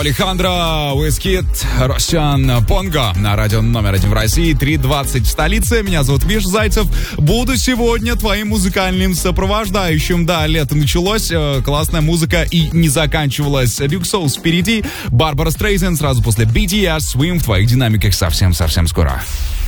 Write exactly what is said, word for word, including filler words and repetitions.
Алехандро, Уискид, Росчан, Понго на радио номер один в России, три двадцать в столице. Меня зовут Миша Зайцев. Буду сегодня твоим музыкальным сопровождающим. Да, лето началось, классная музыка и не заканчивалась. Люк Соус впереди, Барбара Стрейзен сразу после би ти эс, Swim в твоих динамиках совсем-совсем скоро.